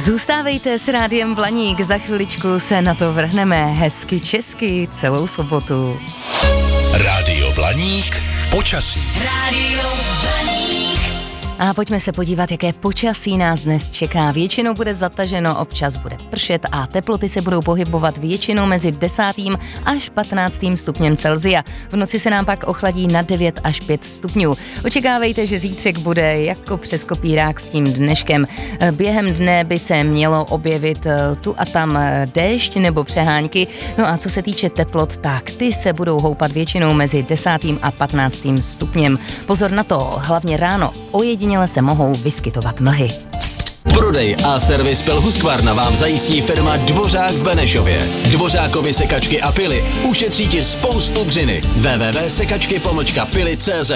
Zůstávejte s Rádiem Blaník, za chviličku se na to vrhneme hezky česky celou sobotu. Rádio Blaník, počasí. Rádio Blaník. A pojďme se podívat, jaké počasí nás dnes čeká. Většinou bude zataženo, občas bude pršet a teploty se budou pohybovat většinou mezi 10. až 15. stupněm Celsia. V noci se nám pak ochladí na 9 až 5 stupňů. Očekávejte, že zítřek bude jako přes kopírák s tím dneškem. Během dne by se mělo objevit tu a tam déšť nebo přehánky. No a co se týče teplot, tak ty se budou houpat většinou mezi 10. a 15. stupněm. Pozor na to, hlavně ráno ojediněle se mohou vyskytovat mlhy. Prodej a servis Pil Husqvarna vám zajistí firma Dvořák v Benešově. Dvořákovi sekačky a pily ušetří ti spoustu dřiny. www.sekačky-pily.cz.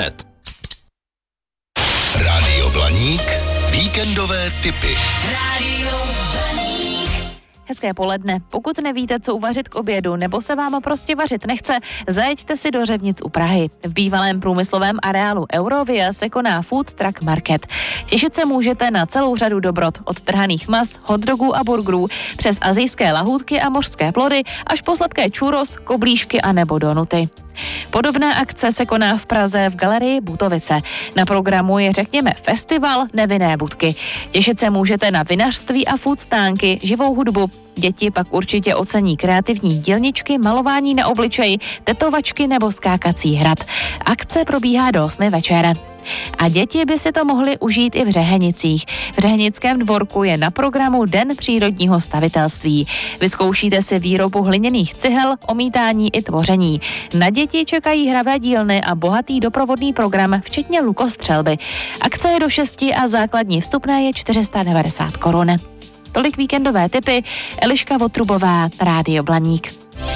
Rádio Blaník, víkendové tipy. Rádio Blaník. Hezké poledne. Pokud nevíte, co uvařit k obědu, nebo se vám prostě vařit nechce, zajeďte si do Řevnic u Prahy. V bývalém průmyslovém areálu Eurovia se koná Food Truck Market. Těšit se můžete na celou řadu dobrot, od trhaných mas, hotdogů a burgerů, přes asijské lahůdky a mořské plody, až po sladké churros, koblížky a nebo donuty. Podobná akce se koná v Praze v galerii Butovice. Na programu je, řekněme, festival Nevinné budky. Těšit se můžete na vinařství a food stánky, živou hudbu. Děti pak určitě ocení kreativní dílničky, malování na obličeji, tetovačky nebo skákací hrad. Akce probíhá do 8 večer. A děti by si to mohly užít i v Řehenicích. V Řehenickém dvorku je na programu Den přírodního stavitelství. Vyzkoušíte si výrobu hliněných cihel, omítání i tvoření. Na děti čekají hravé dílny a bohatý doprovodný program, včetně lukostřelby. Akce je do 6 a základní vstupné je 490 korun. Tolik víkendové tipy. Eliška Votrubová, Rádio Blaník.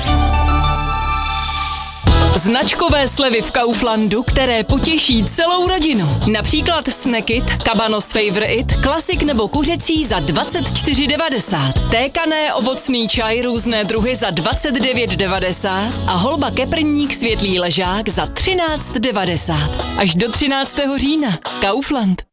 Značkové slevy v Kauflandu, které potěší celou rodinu. Například Snackit, Cabanos Favorite, klasik nebo kuřecí za 24,90. Tékané ovocný čaj různé druhy za 29,90 a holba keprník světlý ležák za 13,90. Až do 13. října. Kaufland.